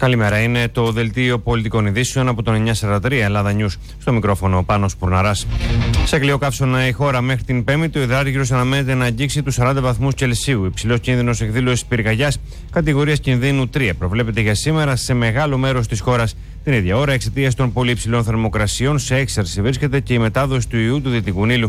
Καλημέρα, είναι το δελτίο πολιτικών ειδήσεων από τον 943 Ελλάδα News. Στο μικρόφωνο ο Πάνος Πουρναράς. Σε κλειό καύσωνα η χώρα μέχρι την Πέμπτη, ο υδράργυρος αναμένεται να αγγίξει τους 40 βαθμούς Κελσίου. Υψηλός κίνδυνος εκδήλωσης πυρκαγιάς κατηγορίας κινδύνου 3 προβλέπεται για σήμερα σε μεγάλο μέρος της χώρας. Την ίδια ώρα, εξαιτίας των πολύ υψηλών θερμοκρασιών, σε έξαρση βρίσκεται και η μετάδοση του ιού του Δυτικού Νείλου.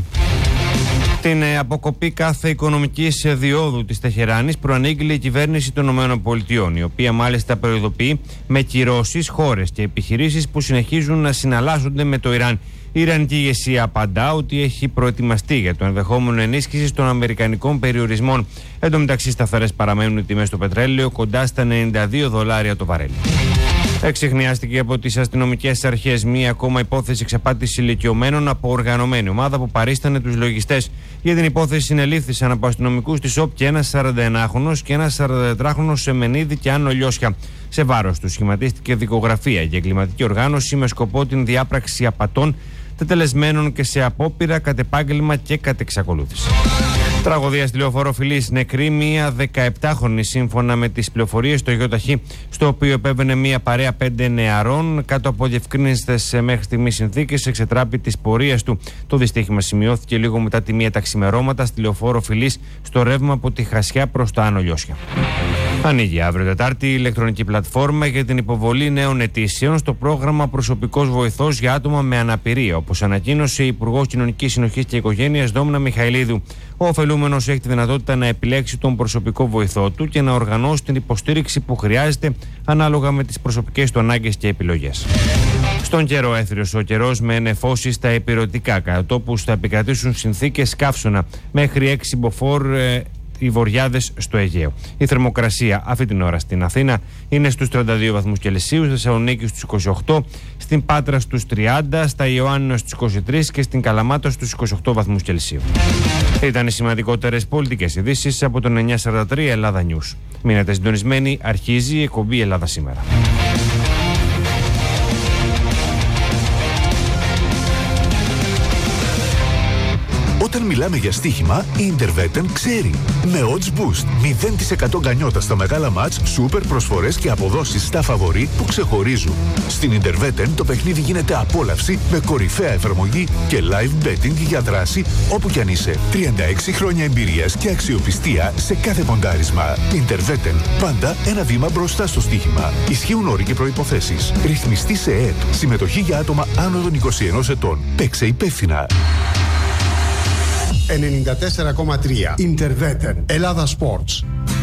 Την αποκοπή κάθε οικονομικής διόδου της Τεχεράνης προανήγγειλε η κυβέρνηση των ΗΠΑ, η οποία μάλιστα προειδοποιεί με κυρώσεις χώρες και επιχειρήσεις που συνεχίζουν να συναλλάσσονται με το Ιράν. Η Ιρανική ηγεσία απαντά ότι έχει προετοιμαστεί για το ενδεχόμενο ενίσχυση των αμερικανικών περιορισμών. Εν τω μεταξύ, σταθερές παραμένουν οι τιμές στο πετρέλαιο, κοντά στα $92 το βαρέλι. Εξιχνιάστηκε από τις αστυνομικές αρχές μία ακόμα υπόθεση εξαπάτησης ηλικιωμένων από οργανωμένη ομάδα που παρίστανε τους λογιστές. Για την υπόθεση συνελήφθησαν από αστυνομικούς της ΟΠ και ένας 41χρονος και ένας 44χρονος σε Μενίδη και Άνω Λιώσια. Σε βάρος του σχηματίστηκε δικογραφία για εγκληματική οργάνωση με σκοπό την διάπραξη απατών τετελεσμένων και σε απόπειρα κατ' επάγγελμα και κατ' εξακολούθηση. Τραγωδία στη Λεωφόρο Φιλής, νεκρή μία 17χρονη σύμφωνα με τις πληροφορίες στο ΙΟΤΑΧΗ, στο οποίο επέβαινε μία παρέα 5 νεαρών κάτω από διευκρίνηστες μέχρι στιγμής συνθήκες εξετράπη της πορείας του. Το δυστύχημα σημειώθηκε λίγο μετά τη μία τα ξημερώματα στη Λεωφόρο Φιλής στο ρεύμα από τη Χασιά προς τα Άνω Λιώσια. Ανοίγει αύριο Τετάρτη η ηλεκτρονική πλατφόρμα για την υποβολή νέων αιτήσεων στο πρόγραμμα Προσωπικός Βοηθός για άτομα με αναπηρία, όπως ανακοίνωσε η Υπουργός Κοινωνικής Συνοχής και Οικογένειας Δόμνα Μιχαηλίδου. Ο ωφελούμενος έχει τη δυνατότητα να επιλέξει τον προσωπικό βοηθό του και να οργανώσει την υποστήριξη που χρειάζεται ανάλογα με τις προσωπικές του ανάγκες και επιλογές. Στον καιρό, έθριος ο καιρός με νεφώσεις στα ηπειρωτικά, κατά τόπους θα επικρατήσουν συνθήκες καύσωνα μέχρι 6 μποφόρ οι βοριάδες στο Αιγαίο. Η θερμοκρασία αυτή την ώρα στην Αθήνα είναι στους 32 βαθμούς Κελσίου, στη Θεσσαλονίκη στους 28, στην Πάτρα στους 30, στα Ιωάννινα στους 23 και στην Καλαμάτα στους 28 βαθμούς Κελσίου. Ήταν οι σημαντικότερες πολιτικές ειδήσεις από τον 943 Ελλάδα News. Μείνετε συντονισμένοι, αρχίζει η εκπομπή Ελλάδα Σήμερα. Όταν μιλάμε για στοίχημα, η Interveten ξέρει. Με odds boost, 0% γκανιότα στα μεγάλα μάτς, σούπερ προσφορές και αποδόσεις στα φαβορί που ξεχωρίζουν. Στην Interveten το παιχνίδι γίνεται απόλαυση με κορυφαία εφαρμογή και live betting για δράση όπου κι αν είσαι. 36 χρόνια εμπειρίας και αξιοπιστία σε κάθε ποντάρισμα. Interveten, πάντα ένα βήμα μπροστά στο στοίχημα. Ισχύουν όροι και προϋποθέσεις. Ρυθμιστή σε ΕΕΠ. Συμμετοχή για άτομα άνω των 21 ετών. Παίξε υπεύθυνα. 94,3 Interveten Ελλάδα Sports.